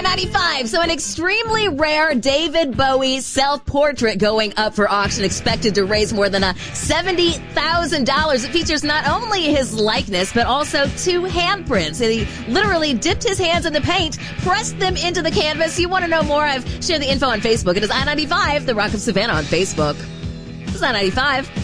I-95. So an extremely rare David Bowie self-portrait going up for auction, expected to raise more than $70,000. It features not only his likeness, but also 2 handprints. He literally dipped his hands in the paint, pressed them into the canvas. You want to know more? I've shared the info on Facebook. It is I-95, The Rock of Savannah on Facebook. This is I-95.